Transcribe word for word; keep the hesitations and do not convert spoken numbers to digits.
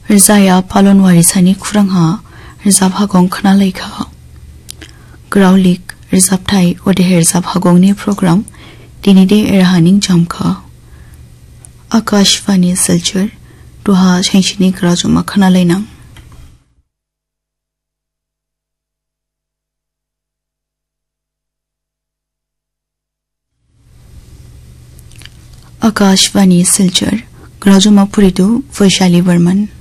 Rizaya palon warisani kurangha rizab hagong khana leikha. Graulik rizab thai odeher rizab hagong ni program dinide erahaning jamkha. Akashvani Silchar tuha chenshini grajuma khana leinang. Akashvani Silchar Grajuma Puridu Vaishali Varman.